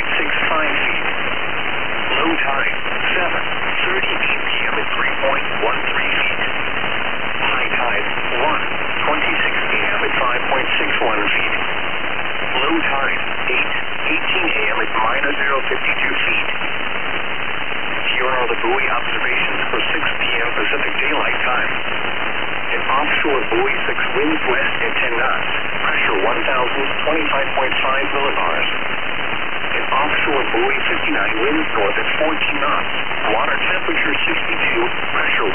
feet. Low tide, 7:38 p.m. at 3.13 feet. High tide, 1:26 p.m. at 5.61 feet. Low tide, 8:18 a.m. at -0.52 feet. Here are the buoy observations for 6 p.m. Pacific Daylight Time. An offshore buoy 6 winds west at 10 knots, pressure 1,025.5 millibars. An offshore buoy 59 winds north at 14 knots, water temperature 62, pressure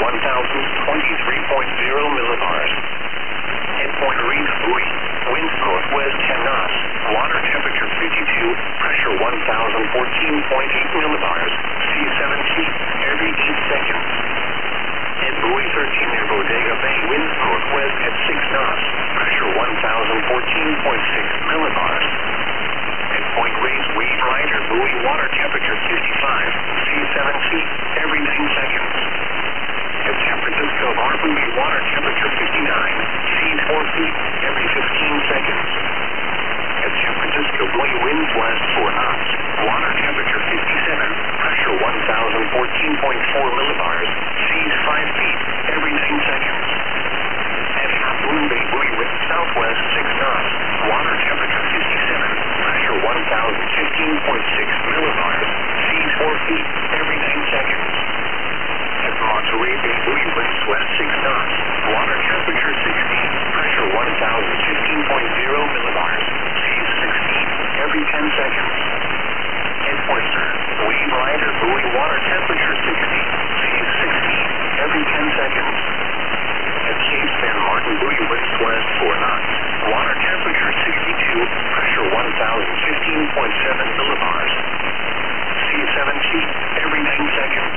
1,023.0 millibars. At Point Reyes buoy, winds northwest 10 knots, water temperature 52, pressure 1,014.8 millibars, sea 7 feet, every 8 seconds. At buoy 13 near Bodega Bay, winds northwest at 6 knots, pressure 1,014.6 millibars. At Point Reyes Wave Rider buoy, water temperature 55, sea 7 feet, every 9 seconds. At San Francisco Harbor, water temperature 59, sea 4 feet, every 15 seconds. At San Francisco buoy, winds west 4 knots, water temperature 57, pressure 1,014.4 millibars, seas 5 feet, every 9 seconds. At Half Moon Bay buoy, wind southwest 6 knots, water temperature 57, pressure 1,015.6 millibars, seas 4 feet, every 9 seconds. At Monterey Bay buoy, winds west 6 knots, water temperature 60, pressure 1,015.0 millibars, seas 6 feet, every 10 seconds. At Oyster, Wave Rider buoy, water temperature 60, seas 6 feet, every 10 seconds. At Cape San Martin buoy, winds west 4 knots, water temperature 62, pressure 1,015.7 millibars, seas 7 feet, every 9 seconds.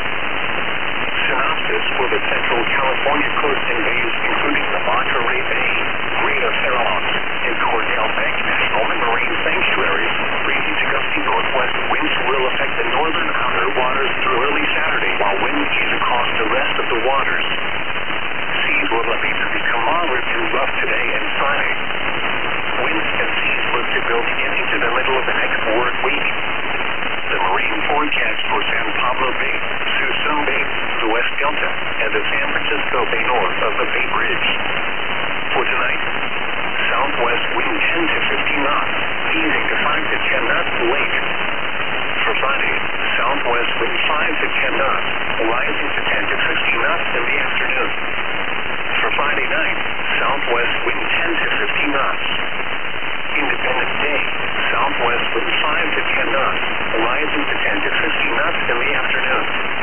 Synopsis for the Central California coast and bays, including the Monterey Bay, Greater Farallones, and Cordell Bank National Marine Sanctuaries. Breezy to gusty northwest winds will affect the northern outer waters through early Saturday, while winds ease across the rest of the waters. Seas will later become moderate and rough today and Friday. Winds and seas look to build again into the middle of the next work week. The marine forecast for San Pablo Bay, Suisun Bay, the West Delta, and the San Francisco Bay north of the Bay Bridge. For tonight, southwest wind 10 to 15 knots, easing to 5 to 10 knots late. For Friday, southwest wind 5 to 10 knots, rising to 10 to 15 knots in the afternoon. For Friday night, southwest wind 10 to 15 knots. Independence Day, southwest wind 5 to 10 knots, rising to 10 to 15 knots in the afternoon.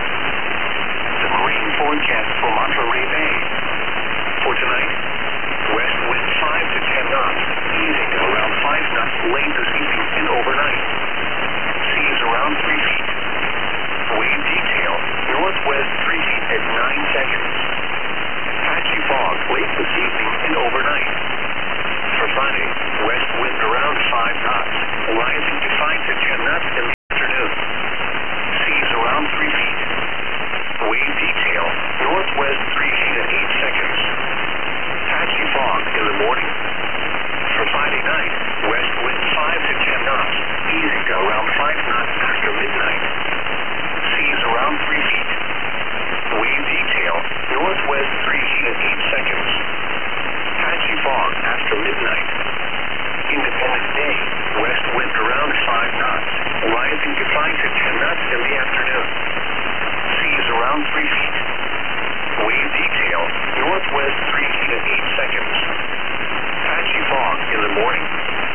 The marine forecast for Monterey Bay. For tonight, west wind 5 to 10 knots, easing to around 5 knots late this evening and overnight. Seas around 3 feet. Wave detail, northwest 3 feet at 9 seconds. Patchy fog late this evening and overnight. For Friday, west wind around 5 knots, rising to 5 to 10 knots in the afternoon. Seas around 3 feet. Wave detail, northwest 3 feet at 8 seconds. Patchy fog in the morning. For Friday night, west wind 5 to 10 knots, easing to around 5 knots after midnight. Seas around 3 feet. Wave detail, northwest 3 feet at 8 seconds. Patchy fog after midnight. Independence Day, west wind around 5 knots, rising to 5 to 10 knots in the afternoon. Seas around 3 feet. Wave detail, northwest 3 feet at 8 seconds. Patchy fog in the morning.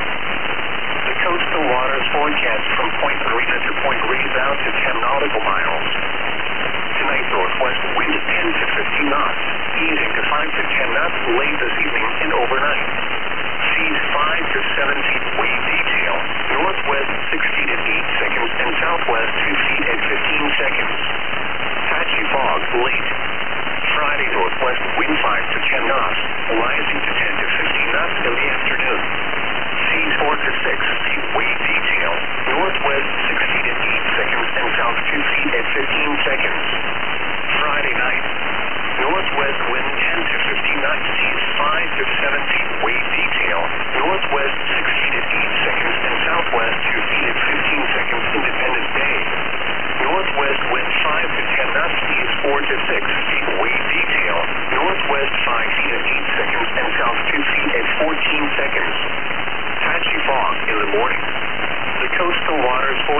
The coastal waters forecast from Point Marina to Point Reyes out to 10 nautical miles. Tonight, northwest wind 10 to 15 knots, easing to 5 to 10 knots late this evening and overnight. Seas 5 to 7 feet. Wave detail, northwest 6 feet at 8 seconds and southwest 2 feet at 15 seconds. Patchy fog late. Friday, northwest wind 5 to 10 knots, rising to 10 to 15 knots in the afternoon. Seas 4 to 6 feet. Wave detail, northwest 6 feet at 8 seconds and south 2 feet at 15 seconds. Friday night, northwest wind 10 to 15 knots, seas 5 to 7 feet. Wave detail, northwest 6 feet at 8 seconds and southwest 2 feet at 15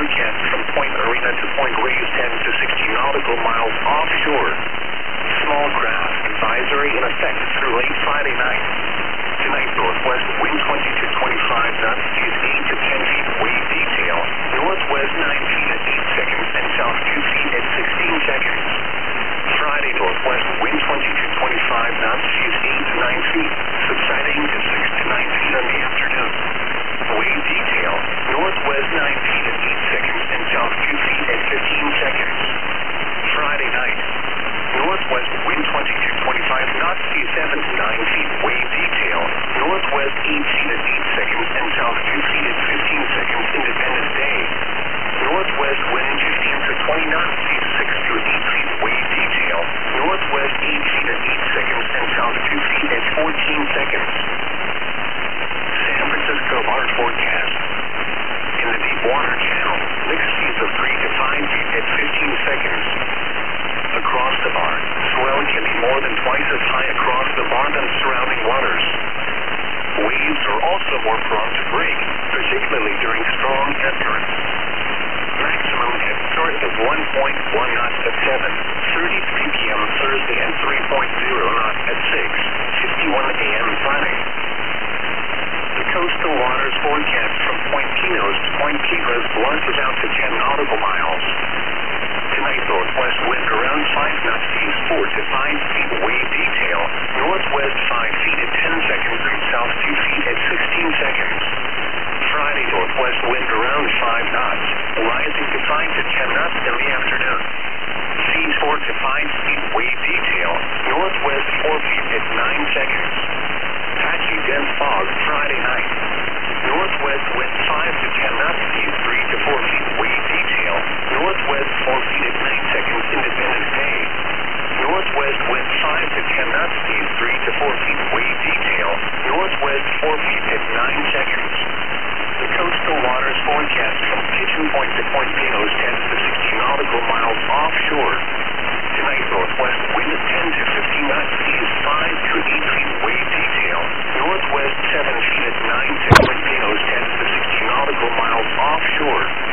forecast from Point Arena to Point Reyes 10 to 60 nautical miles offshore. Small craft advisory in effect through late Friday night. Tonight, northwest wind 20 to 25 knots, seas 8 to 10 feet, wave detail. Northwest 9 feet at 8 seconds and south 2 feet at 16 seconds. Friday, northwest wind 20 to 25 knots, seas 8 to 9 feet, subsiding to 6 to 9 feet on the afternoon. Wave detail, northwest 9 feet at 8 seconds and south 2 feet at 15 seconds. Friday night, northwest wind 20 to 25 knots, seas 7 to 9 feet, wave detail, northwest 8 feet at 8 seconds and south 2 feet at 15 seconds, Independence Day. Northwest wind 15 to 20 knots, seas 6 to 8 feet, wave detail, northwest 8 feet at 8 seconds and south 2 feet at 14 seconds. San Francisco bar forecast. In the deep water channel, mixed seas of 3 to 5 feet at 15 seconds. Across the bar, swell can be more than twice as high across the bar than surrounding waters. Waves are also more prone to break, particularly during strong ebb currents. Maximum ebb current of 1.1 knots at 7:33 p.m. Thursday and 3.0 knots at 6:51 a.m. Friday. The coastal waters forecast from Point Pinos to Point Piedras launches out to 10 nautical miles. Tonight, northwest wind around 5 knots, seas 4 to 5 feet, wave detail, northwest 5 feet at 10 seconds and south 2 feet at 16 seconds. Friday, northwest wind around 5 knots, rising to 5 to 10 knots in the afternoon. Seas 4 to 5 feet, wave detail, northwest 4 feet at 9 seconds. Patchy dense fog Friday night. Northwest wind 5 to 10 knots, seas 3 to 4 feet, wave detail, northwest 4 feet at 9 seconds, Independence Day. Northwest wind 5 to 10 knots, seas 3 to 4 feet, wave detail, northwest 4 feet at 9 seconds. The coastal waters forecast from Pigeon Point to Point Pinos 10 to 60 nautical miles offshore. Tonight, northwest wind 10 to 15 knots, seas 5 to 8 feet, wave detail, northwest 7 feet at 9 to Point Pinos 10 to 60 nautical miles offshore.